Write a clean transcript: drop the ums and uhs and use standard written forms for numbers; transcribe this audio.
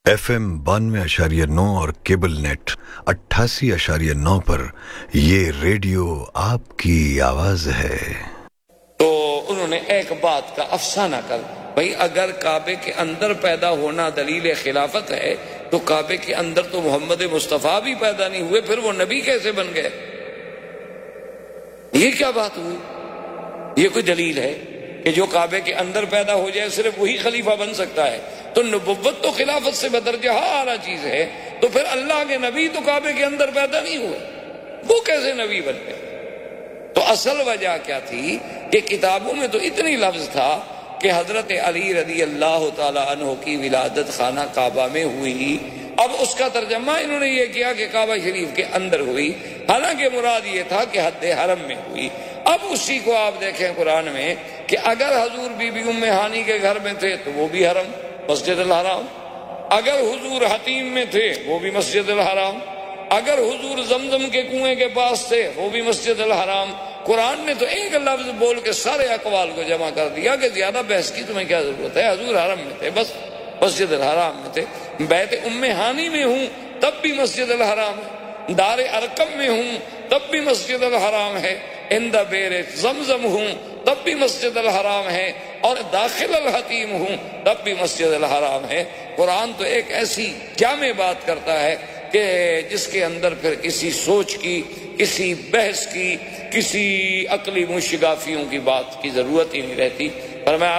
FM 92.9 اور cable net 88.9 پر یہ radio آپ کی آواز ہے۔ تو انہوں نے ایک بات کا افسانہ کر، بھئی اگر کعبے کے اندر پیدا ہونا دلیل خلافت ہے تو کعبے کے اندر تو محمد مصطفیٰ بھی پیدا نہیں ہوئے، پھر وہ نبی کیسے بن گئے؟ یہ کیا بات ہوئی؟ یہ کوئی دلیل ہے کہ جو کعبے کے اندر پیدا ہو جائے صرف وہی خلیفہ بن سکتا ہے؟ تو نبوت تو خلافت سے بدرجہ اعلیٰ چیز ہے، تو پھر اللہ کے نبی تو کعبے کے اندر پیدا نہیں ہوئے، وہ کیسے نبی بن گئے؟ تو اصل وجہ کیا تھی کہ کتابوں میں تو اتنی لفظ تھا کہ حضرت علی رضی اللہ تعالی عنہ کی ولادت خانہ کعبہ میں ہوئی، اب اس کا ترجمہ انہوں نے یہ کیا کہ کعبہ شریف کے اندر ہوئی، حالانکہ مراد یہ تھا کہ حد حرم میں ہوئی۔ اب اسی کو آپ دیکھیں قرآن میں کہ اگر حضور بی بی ام ہانی کے گھر میں تھے تو وہ بھی حرم مسجد الحرام، اگر حضور حتیم میں تھے وہ بھی مسجد الحرام، اگر حضور زمزم کے کنویں کے پاس تھے وہ بھی مسجد الحرام۔ قرآن نے تو ایک لفظ بول کے سارے اقوال کو جمع کر دیا کہ زیادہ بحث کی تمہیں کیا ضرورت ہے، حضور حرم میں تھے بس مسجد الحرام میں تھے، بیت ام ہانی میں ہوں تب بھی مسجد الحرام ہے، دار ارقم میں ہوں تب بھی مسجد الحرام ہے، عند بیر زمزم ہوں تب بھی مسجد الحرام ہے، اور داخل الحتیم ہوں تب بھی مسجد الحرام ہے۔ قرآن تو ایک ایسی جامع بات کرتا ہے کہ جس کے اندر پھر کسی سوچ کی، کسی بحث کی، کسی عقلی مشگافیوں کی بات کی ضرورت ہی نہیں رہتی۔ فرمایا